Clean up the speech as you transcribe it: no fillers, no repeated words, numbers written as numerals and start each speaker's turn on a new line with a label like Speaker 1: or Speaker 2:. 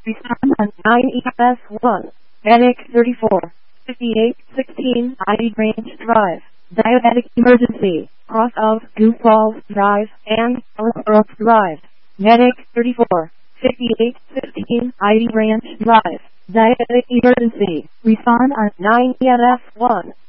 Speaker 1: Respond on 9ES1. Medic 34. 5816 ID Range Drive. Diabetic Emergency. Cross of Goofballs Drive and Ellisbrook Drive. Medic 34. 5816 ID Ranch Drive. Diabetic Emergency. Respond on 9ES1.